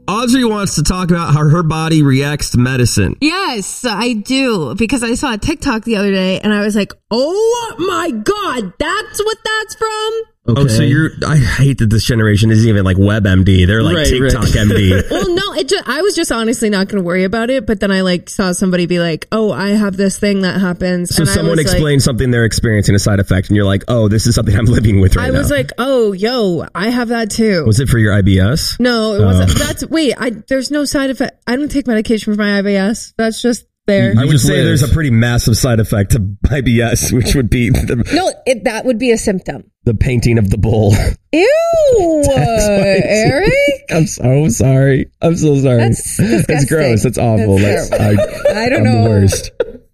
Audrey wants to talk about how her body reacts to medicine. Yes, I do. Because I saw a TikTok the other day and I was like, oh my God, that's what that's from? Okay. Oh, so I hate that this generation isn't even like WebMD. They're like TikTok MD. Well, no, I was just honestly not going to worry about it. But then I like saw somebody be like, oh, I have this thing that happens. So and someone explained something they're experiencing a side effect and you're like, oh, this is something I'm living with right now. I was like, oh, yo, I have that too. Was it for your IBS? No, it wasn't. There's no side effect. I don't take medication for my IBS. That's just there. I would say there's a pretty massive side effect to IBS, which would be that would be a symptom. The painting of the bull. Ew, Eric. I'm so sorry. I'm so sorry. That's disgusting. That's gross. That's awful. I don't know. I'm the worst.